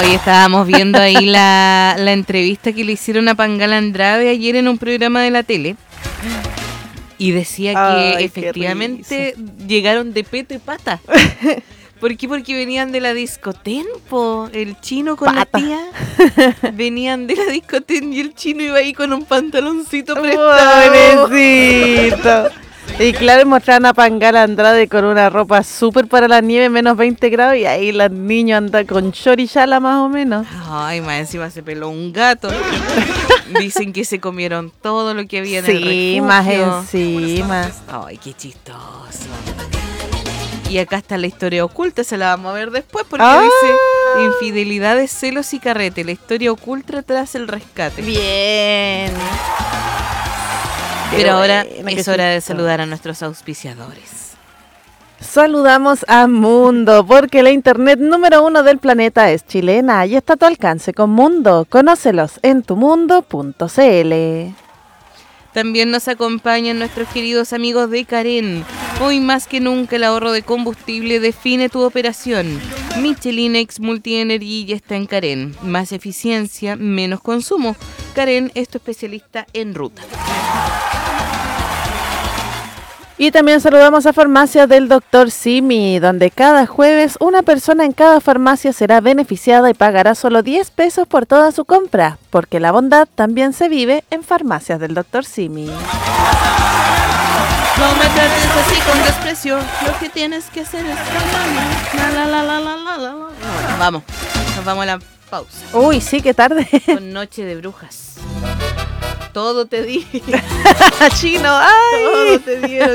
Hoy estábamos viendo ahí la entrevista que le hicieron a Pangala Andrade ayer en un programa de la tele. Y decía que efectivamente llegaron de peto y pata. ¿Por qué? Porque venían de la discotempo. El chino con la tía venían de la discotempo y el chino iba ahí con un pantaloncito prestado. ¡Pobrecito! Y claro, mostraban a Pangala Andrade con una ropa súper para la nieve, menos 20 grados, y ahí los niños andan con chorichala más o menos. Ay, más encima se peló un gato. Dicen que se comieron todo lo que había en el refugio. Sí, más encima. Ay, qué chistoso. Y acá está la historia oculta, se la vamos a ver después porque dice infidelidades, celos y carrete. La historia oculta tras el rescate. Bien. Pero ahora es hora de saludar a nuestros auspiciadores. Saludamos a Mundo, porque la internet número 1 del planeta es chilena y está a tu alcance con Mundo. Conócelos en tumundo.cl. También nos acompañan nuestros queridos amigos de Carén. Hoy más que nunca el ahorro de combustible define tu operación. Michelin X Multi-Energy ya está en Carén. Más eficiencia, menos consumo. Carén es tu especialista en ruta. Y también saludamos a Farmacia del Dr. Simi, donde cada jueves una persona en cada farmacia será beneficiada y pagará solo 10 pesos por toda su compra, porque la bondad también se vive en Farmacias del Dr. Simi. No me trates así con desprecio, lo que tienes que hacer es Vamos, nos vamos a la pausa. Uy, sí, qué tarde. Con Noche de Brujas. Todo te di. Chino, ay. Todo te dieron.